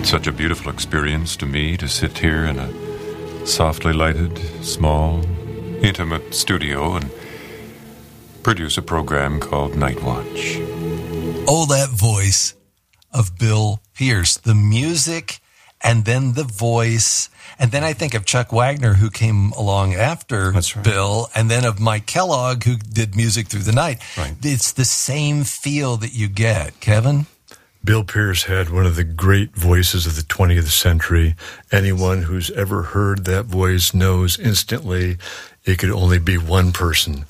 It's such a beautiful experience to me to sit here in a softly lighted, small, intimate studio and produce a program called Night Watch. Oh, that voice of Bill Pierce, the music and then the voice. And then I think of Chuck Wagner, who came along after Bill, and then of Mike Kellogg, who did music through the night. Right. It's the same feel that you get. Kevin? Bill Pierce had one of the great voices of the 20th century. Anyone who's ever heard that voice knows instantly it could only be one person.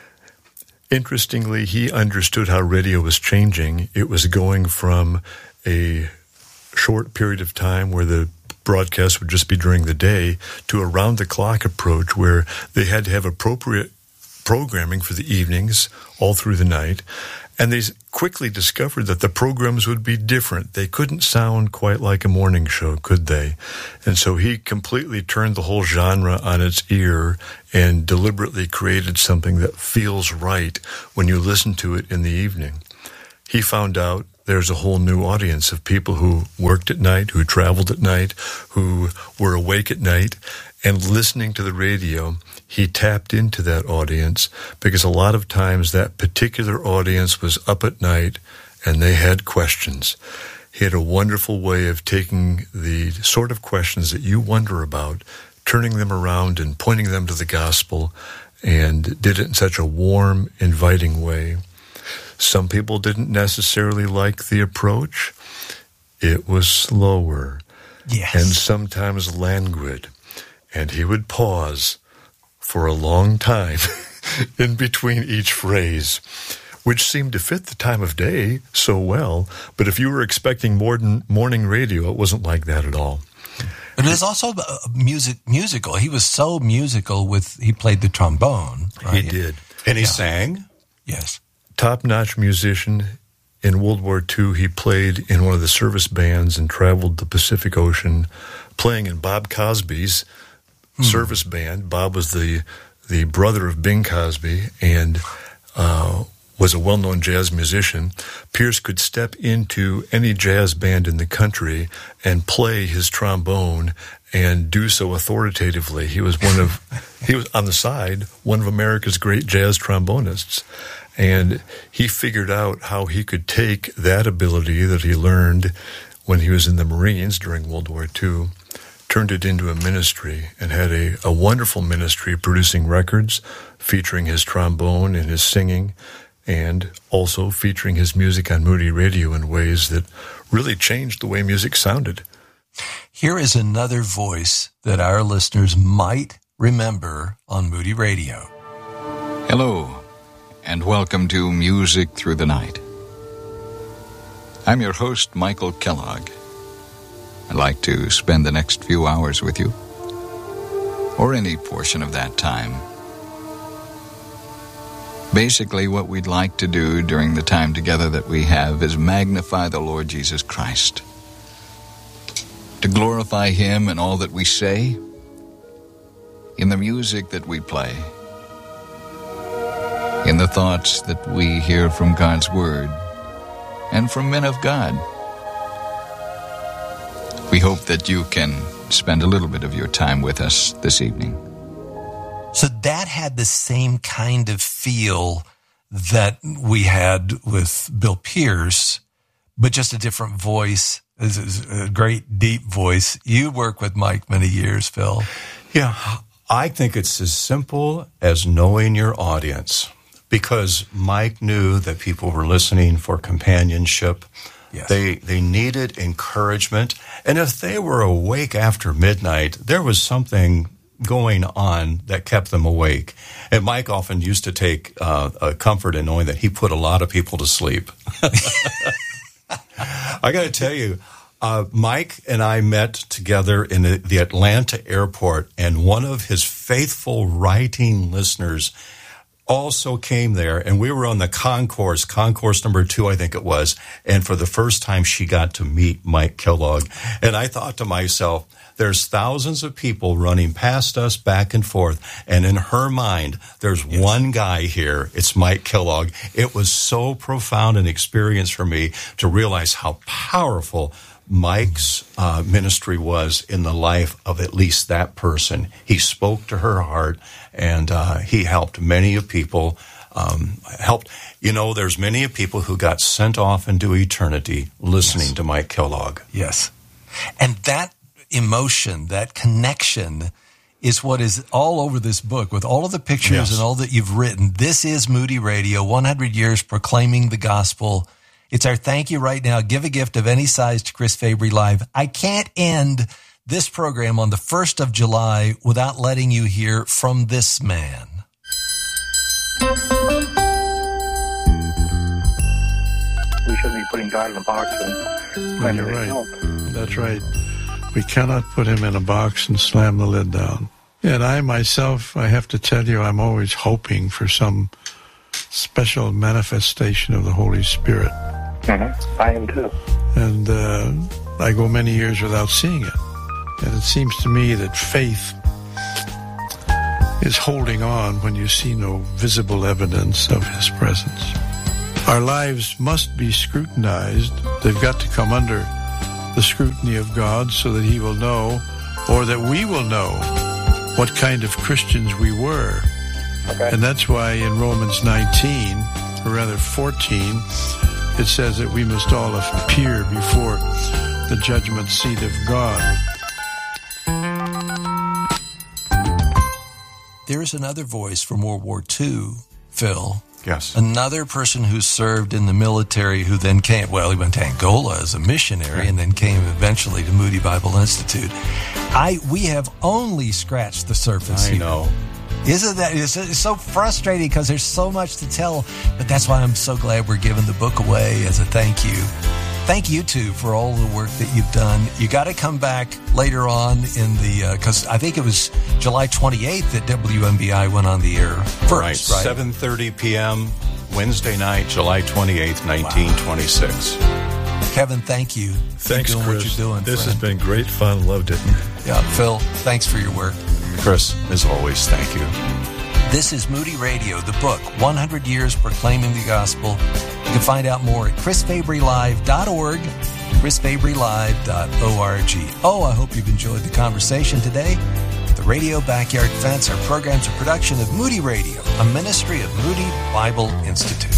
Interestingly, he understood how radio was changing. It was going from a short period of time where the broadcast would just be during the day to a round-the-clock approach where they had to have appropriate programming for the evenings all through the night. And they quickly discovered that the programs would be different. They couldn't sound quite like a morning show, could they? And so he completely turned the whole genre on its ear and deliberately created something that feels right when you listen to it in the evening. He found out there's a whole new audience of people who worked at night, who traveled at night, who were awake at night, and listening to the radio, he tapped into that audience because a lot of times that particular audience was up at night and they had questions. He had a wonderful way of taking the sort of questions that you wonder about, turning them around and pointing them to the gospel, and did it in such a warm, inviting way. Some people didn't necessarily like the approach. It was slower, Yes. and sometimes languid. And he would pause for a long time in between each phrase, which seemed to fit the time of day so well. But if you were expecting morning radio, it wasn't like that at all. But it was also musical. He was so musical he played the trombone. Right? He did. And he sang? Yes. Top-notch musician. In World War II, he played in one of the service bands and traveled the Pacific Ocean, playing in Bob Cosby's service band. Bob was the brother of Bing Cosby and was a well-known jazz musician. Pierce could step into any jazz band in the country and play his trombone and do so authoritatively. He was on the side, one of America's great jazz trombonists. And he figured out how he could take that ability that he learned when he was in the Marines during World War II, turned it into a ministry, and had a wonderful ministry producing records featuring his trombone and his singing, and also featuring his music on Moody Radio in ways that really changed the way music sounded. Here is another voice that our listeners might remember on Moody Radio. Hello, and welcome to Music Through the Night. I'm your host, Michael Kellogg. I'd like to spend the next few hours with you, or any portion of that time. Basically, what we'd like to do during the time together that we have is magnify the Lord Jesus Christ, to glorify Him in all that we say, in the music that we play, in the thoughts that we hear from God's Word and from men of God. We hope that you can spend a little bit of your time with us this evening. So that had the same kind of feel that we had with Bill Pierce, but just a different voice, a great deep voice. You work with Mike many years, Phil. Yeah, I think it's as simple as knowing your audience, because Mike knew that people were listening for companionship. Yes. They needed encouragement. And if they were awake after midnight, there was something going on that kept them awake. And Mike often used to take a comfort in knowing that he put a lot of people to sleep. I got to tell you, Mike and I met together in the Atlanta airport, and one of his faithful writing listeners also came there, and we were on the concourse number 2, I think it was, and for the first time she got to meet Mike Kellogg. And I thought to myself, there's thousands of people running past us back and forth, and in her mind, there's one guy here. It's Mike Kellogg. It was so profound an experience for me to realize how powerful Mike's ministry was in the life of at least that person. He spoke to her heart, and he helped many of people. There's many of people who got sent off into eternity listening to Mike Kellogg. Yes. And that emotion, that connection is what is all over this book with all of the pictures and all that you've written. This is Moody Radio, 100 years proclaiming the gospel. It's our thank you right now. Give a gift of any size to Chris Fabry Live. I can't end this program on the 1st of July without letting you hear from this man. We shouldn't be putting God in a box and you're right. That's right. We cannot put him in a box and slam the lid down. And I myself, I have to tell you, I'm always hoping for some special manifestation of the Holy Spirit. Mm-hmm. I am too. And I go many years without seeing it. And it seems to me that faith is holding on when you see no visible evidence of his presence. Our lives must be scrutinized. They've got to come under the scrutiny of God so that he will know, or that we will know, what kind of Christians we were. Okay. And that's why in Romans 19, or rather 14, it says that we must all appear before the judgment seat of God. There's another voice from World War II, Phil. Yes. Another person who served in the military who then came, he went to Angola as a missionary and then came eventually to Moody Bible Institute. We have only scratched the surface I here. know. Isn't that, it's so frustrating because there's so much to tell, but that's why I'm so glad we're giving the book away as a thank you. Thank you, too, for all the work that you've done. You got to come back later on in the, because I think it was July 28th that WMBI went on the air first, right? 7:30 p.m., Wednesday night, July 28th, 1926. Wow. Kevin, thank you. Thanks, for doing Chris. what you're doing, This friend. has been great fun. Loved it. Yeah, Phil, thanks for your work. Chris, as always, thank you. This is Moody Radio, the book, 100 Years Proclaiming the Gospel. You can find out more at chrisfabrylive.org, chrisfabrylive.org. Oh, I hope you've enjoyed the conversation today. The Radio Backyard Fence, our program's a production of Moody Radio, a ministry of Moody Bible Institute.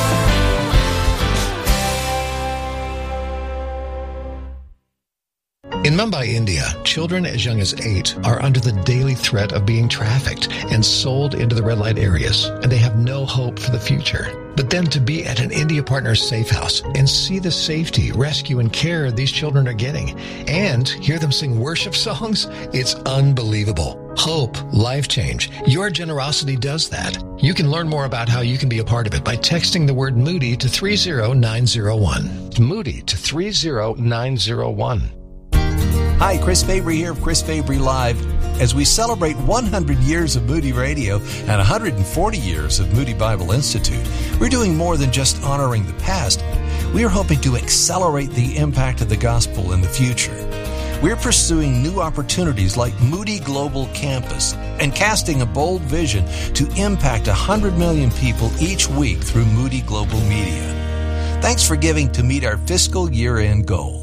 In Mumbai, India, children as young as 8 are under the daily threat of being trafficked and sold into the red light areas, and they have no hope for the future. But then to be at an India Partners safe house and see the safety, rescue, and care these children are getting, and hear them sing worship songs, it's unbelievable. Hope, life change. Your generosity does that. You can learn more about how you can be a part of it by texting the word Moody to 30901. Moody to 30901. Hi, Chris Fabry here of Chris Fabry Live. As we celebrate 100 years of Moody Radio and 140 years of Moody Bible Institute, we're doing more than just honoring the past. We are hoping to accelerate the impact of the gospel in the future. We're pursuing new opportunities like Moody Global Campus and casting a bold vision to impact 100 million people each week through Moody Global Media. Thanks for giving to meet our fiscal year-end goal.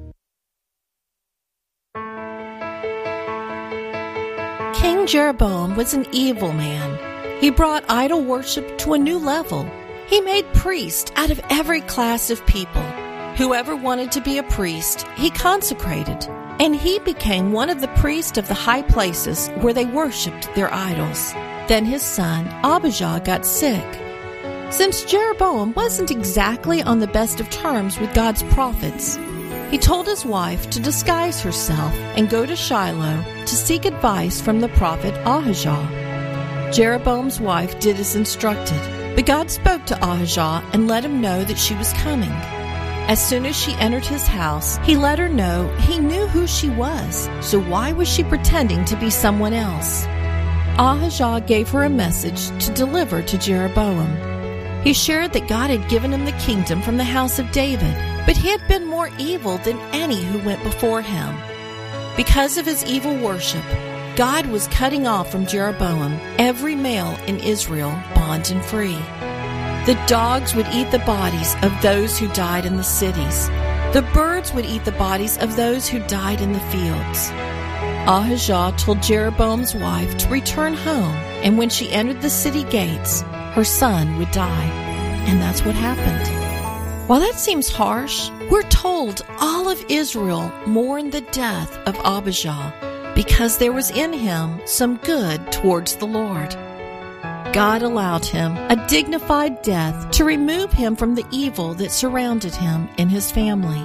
King Jeroboam was an evil man. He brought idol worship to a new level. He made priests out of every class of people. Whoever wanted to be a priest, he consecrated, and he became one of the priests of the high places where they worshipped their idols. Then his son, Abijah, got sick. Since Jeroboam wasn't exactly on the best of terms with God's prophets, he told his wife to disguise herself and go to Shiloh to seek advice from the prophet Ahijah. Jeroboam's wife did as instructed, but God spoke to Ahijah and let him know that she was coming. As soon as she entered his house, he let her know he knew who she was, so why was she pretending to be someone else? Ahijah gave her a message to deliver to Jeroboam. He shared that God had given him the kingdom from the house of David, but he had been more evil than any who went before him. Because of his evil worship, God was cutting off from Jeroboam every male in Israel, bond and free. The dogs would eat the bodies of those who died in the cities. The birds would eat the bodies of those who died in the fields. Ahijah told Jeroboam's wife to return home, and when she entered the city gates, her son would die. And that's what happened. While that seems harsh, we're told all of Israel mourned the death of Abijah because there was in him some good towards the Lord. God allowed him a dignified death to remove him from the evil that surrounded him and his family.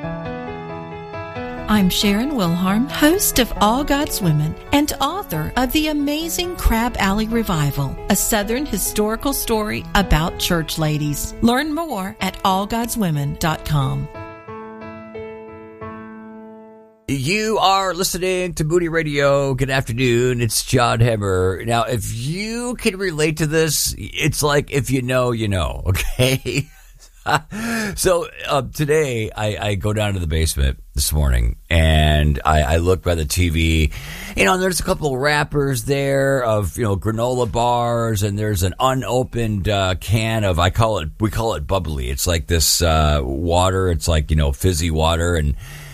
I'm Sharon Wilharm, host of All God's Women and author of The Amazing Crab Alley Revival, a Southern historical story about church ladies. Learn more at allgodswomen.com. You are listening to Moody Radio. Good afternoon. It's John Hemmer. Now, if you can relate to this, it's like if you know, you know, okay? So today I go down to the basement this morning and I look by the TV, and there's a couple of wrappers there of, granola bars, and there's an unopened can of, we call it bubbly. It's like this water. It's like, fizzy water. And